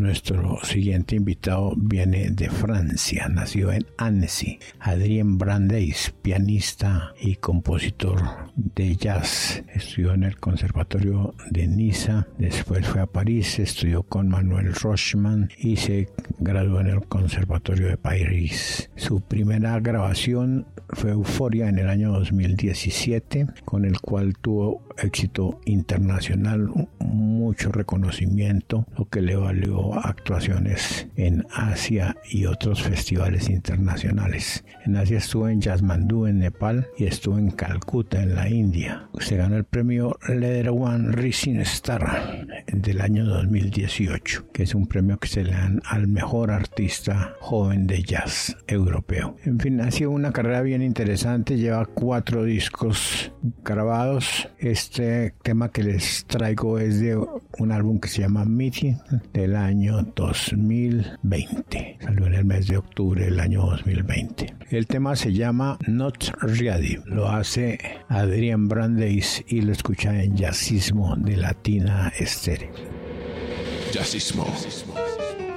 Nuestro siguiente invitado viene de Francia, nació en Annecy. Adrien Brandeis, pianista y compositor de jazz. Estudió en el Conservatorio de Niza, después fue a París, estudió con Manuel Rochman y se graduó en el Conservatorio de París. Su primera grabación fue Euforia en el año 2017, con el cual tuvo éxito internacional, mucho reconocimiento, lo que le valió actuaciones en Asia y otros festivales internacionales. En Asia estuvo en Kathmandú, en Nepal, y estuvo en Calcuta, en la India. Se ganó el premio Leader One Rising Star del año 2018, que es un premio que se le dan al mejor artista joven de jazz europeo. En fin, ha sido una carrera bien interesante, lleva 4 discos grabados. Este tema que les traigo es de un álbum que se llama Meeting del año 2020. Salió en el mes de octubre del año 2020. El tema se llama Not Ready. Lo hace Adrien Brandeis y lo escucha en Jazzismo de Latina Estéreo. Jazzismo.